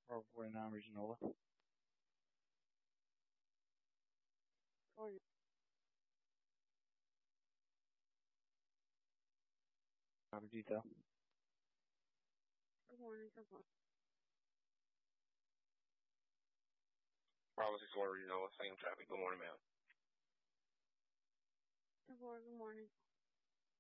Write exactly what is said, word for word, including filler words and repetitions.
Bravo forty-nine Regional. Or Bravo detail. good morning, good morning. Bravo six one Regional, same traffic. Good morning, ma'am. Good morning, good morning.